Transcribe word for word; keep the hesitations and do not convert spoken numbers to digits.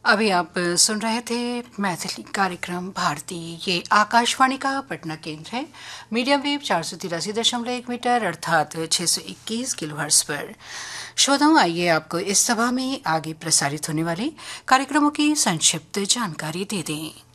अभी आप सुन रहे थे मैथिली कार्यक्रम भारती। ये आकाशवाणी का पटना केंद्र है। मीडियम वेव चार सौ तिरासी दशमलव एक मीटर अर्थात छह सौ इक्कीस किलोहर्ट्ज पर। श्रोताओं, आइए आपको इस सभा में आगे प्रसारित होने वाले कार्यक्रमों की संक्षिप्त जानकारी दे दें।